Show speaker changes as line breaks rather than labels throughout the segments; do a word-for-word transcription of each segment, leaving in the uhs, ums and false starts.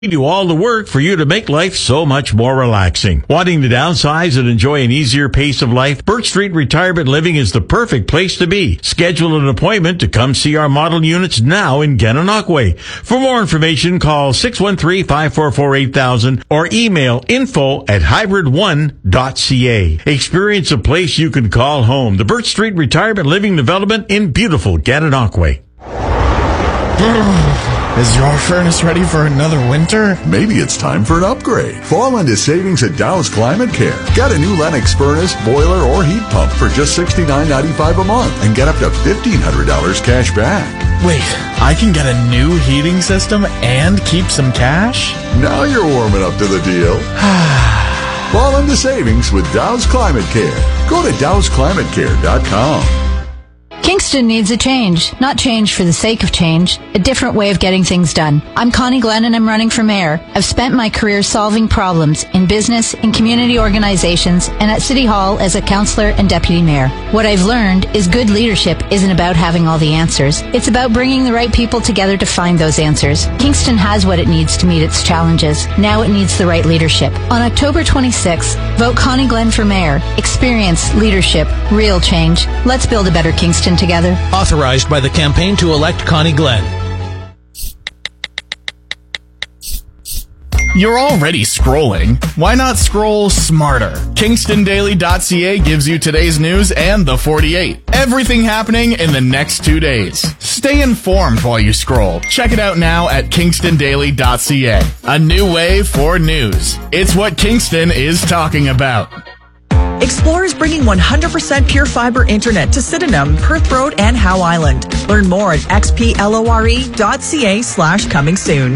We do all the work for you to make life so much more relaxing. Wanting to downsize and enjoy an easier pace of life? Birch Street Retirement Living is the perfect place to be. Schedule an appointment to come see our model units now in Gananoque. For more information, call six one three, five four four, eight thousand or email info at hybrid one dot c a. Experience a place you can call home. The Birch Street Retirement Living Development in beautiful Gananoque.
Is your furnace ready for another winter?
Maybe it's time for an upgrade. Fall into savings at Dow's Climate Care. Get a new Lennox furnace, boiler, or heat pump for just sixty-nine ninety-five a month and get up to fifteen hundred dollars cash back.
Wait, I can get a new heating system and keep some cash?
Now you're warming up to the deal. Fall into savings with Dow's Climate Care. Go to dows climate care dot com.
Kingston needs a change, not change for the sake of change, a different way of getting things done. I'm Connie Glenn and I'm running for mayor. I've spent my career solving problems in business, in community organizations, and at City Hall as a councillor and deputy mayor. What I've learned is good leadership isn't about having all the answers. It's about bringing the right people together to find those answers. Kingston has what it needs to meet its challenges. Now it needs the right leadership. On October twenty-sixth, vote Connie Glenn for mayor. Experience, leadership, real change. Let's build a better Kingston together.
Authorized by the campaign to elect Connie Glenn.
You're already scrolling. Why not scroll smarter? Kingston Daily dot c a gives you today's news and the forty-eight. Everything happening in the next two days. Stay informed while you scroll. Check it out now at Kingston Daily dot c a. A new way for news. It's what Kingston is talking about.
Explore is bringing one hundred percent pure fiber internet to Sydenham, Perth Road, and Howe Island. Learn more at x p lore dot c a slash coming soon.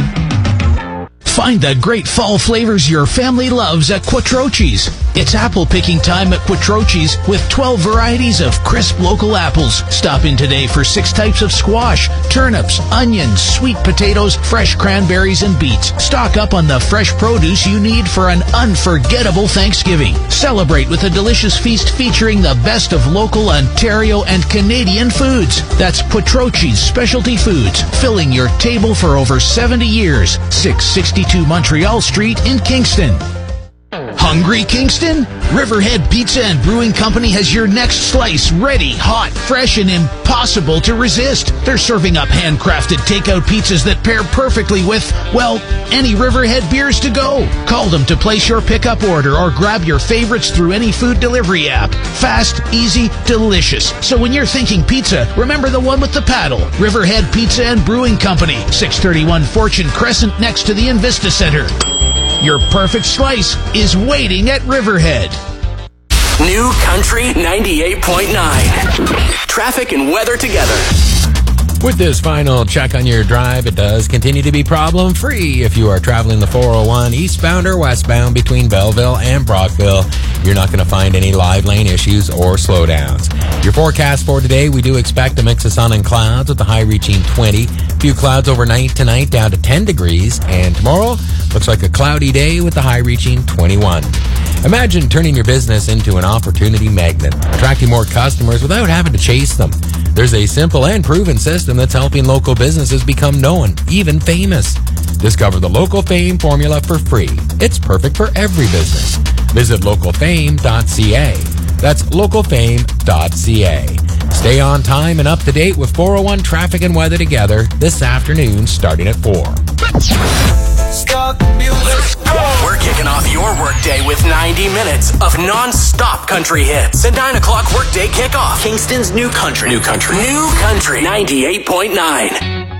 Find the great fall flavors your family loves at Quattrochi's. It's apple picking time at Quattrochi's with twelve varieties of crisp local apples. Stop in today for six types of squash, turnips, onions, sweet potatoes, fresh cranberries, and beets. Stock up on the fresh produce you need for an unforgettable Thanksgiving. Celebrate with a delicious feast featuring the best of local Ontario and Canadian foods. That's Quattrochi's Specialty Foods, filling your table for over seventy years. six sixty-two Montreal Street in Kingston. Hungry, Kingston? Riverhead Pizza and Brewing Company has your next slice ready, hot, fresh, and impossible to resist. They're serving up handcrafted takeout pizzas that pair perfectly with, well, any Riverhead beers to go. Call them to place your pickup order or grab your favorites through any food delivery app. Fast, easy, delicious. So when you're thinking pizza, remember the one with the paddle. Riverhead Pizza and Brewing Company, six thirty-one Fortune Crescent next to the Invista Center. Your perfect slice is waiting at Riverhead.
New Country ninety-eight point nine. Traffic and weather together.
With this final check on your drive, it does continue to be problem-free if you are traveling the four oh one eastbound or westbound between Belleville and Brockville. You're not going to find any live lane issues or slowdowns. Your forecast for today, we do expect a mix of sun and clouds with the high reaching twenty. A few clouds overnight tonight down to ten degrees. And tomorrow looks like a cloudy day with the high reaching twenty-one. Imagine turning your business into an opportunity magnet, attracting more customers without having to chase them. There's a simple and proven system that's helping local businesses become known, even famous. Discover the Local Fame formula for free. It's perfect for every business. Visit local fame dot c a. That's local fame dot c a. Stay on time and up to date with four oh one traffic and weather together this afternoon starting at four.
Stop music. We're kicking off your workday with ninety minutes of non-stop country hits. The nine o'clock workday kickoff. Kingston's New Country. New Country. New Country ninety-eight point nine.